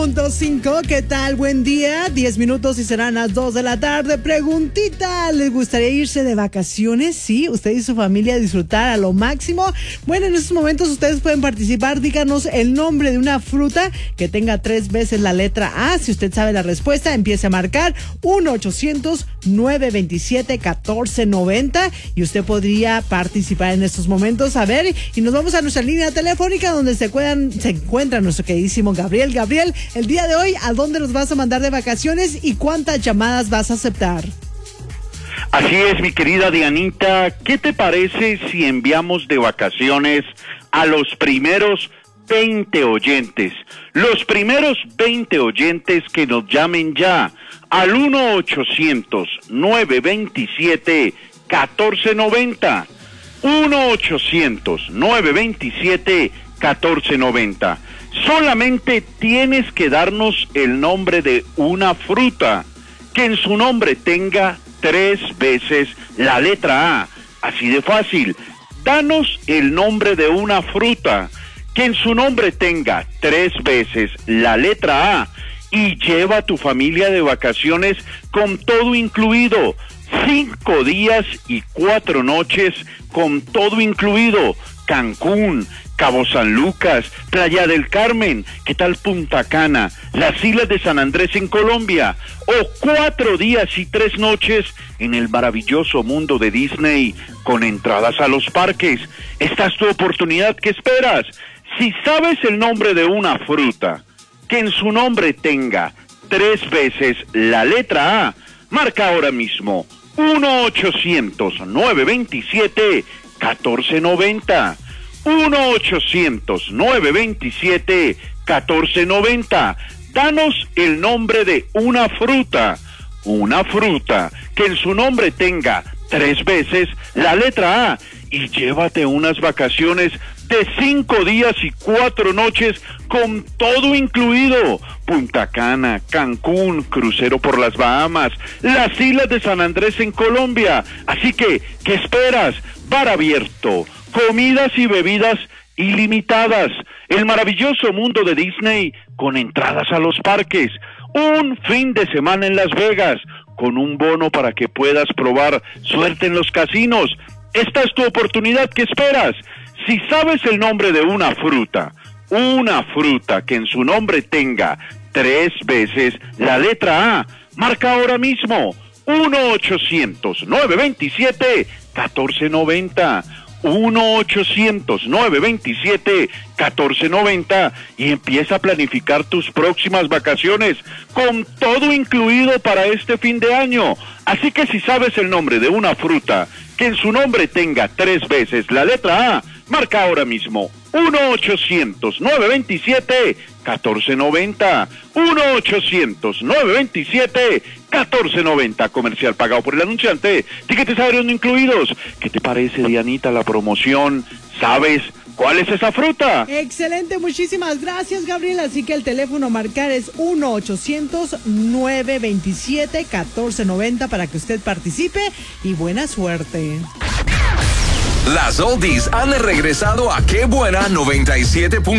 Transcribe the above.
5, ¿qué tal? Buen día, 10 minutos y serán las 2 de la tarde. Preguntita, ¿les gustaría irse de vacaciones? Sí, usted y su familia disfrutar a lo máximo. Bueno, en estos momentos ustedes pueden participar. Díganos el nombre de una fruta que tenga 3 veces la letra A. Si usted sabe la respuesta, empiece a marcar 1-800-927-1490 y usted podría participar en estos momentos. A ver, y nos vamos a nuestra línea telefónica donde se encuentra nuestro queridísimo Gabriel. Gabriel, el día de hoy, ¿a dónde nos vas a mandar de vacaciones y cuántas llamadas vas a aceptar? Así es, mi querida Dianita. ¿Qué te parece si enviamos de vacaciones a los primeros 20 oyentes? Los primeros 20 oyentes que nos llamen ya al 1-800-927-1490. 1-800-927-1490. Solamente tienes que darnos el nombre de una fruta que en su nombre tenga 3 veces la letra A. Así de fácil. Danos el nombre de una fruta que en su nombre tenga 3 veces la letra A y lleva a tu familia de vacaciones con todo incluido. 5 días y 4 noches con todo incluido. Cancún, Cabo San Lucas, Playa del Carmen, ¿qué tal Punta Cana? Las Islas de San Andrés en Colombia, o 4 días y 3 noches en el maravilloso mundo de Disney con entradas a los parques. Esta es tu oportunidad, ¿qué esperas? Si sabes el nombre de una fruta que en su nombre tenga 3 veces la letra A, marca ahora mismo 1-800-927-1490. 1-800-927-1490. Danos el nombre de una fruta que en su nombre tenga 3 veces la letra A y llévate unas vacaciones de 5 días y 4 noches con todo incluido. Punta Cana, Cancún, crucero por las Bahamas, las Islas de San Andrés en Colombia. Así que, ¿qué esperas? Bar abierto, comidas y bebidas ilimitadas, el maravilloso mundo de Disney con entradas a los parques, un fin de semana en Las Vegas con un bono para que puedas probar suerte en los casinos. Esta es tu oportunidad, ¿qué esperas? Si sabes el nombre de una fruta que en su nombre tenga 3 veces la letra A, marca ahora mismo 1-800-927-1490. 1-800-927-1490 y empieza a planificar tus próximas vacaciones con todo incluido para este fin de año. Así que si sabes el nombre de una fruta que en su nombre tenga 3 veces la letra A, marca ahora mismo 1-800-927-1490. 1-800-927-1490. Comercial pagado por el anunciante. Tiquetes aéreos no incluidos. ¿Qué te parece, Dianita, la promoción? ¿Sabes cuál es esa fruta? Excelente, muchísimas gracias, Gabriel. Así que el teléfono a marcar es 1-800-927-1490 para que usted participe y buena suerte. Las oldies han regresado a Qué Buena 97.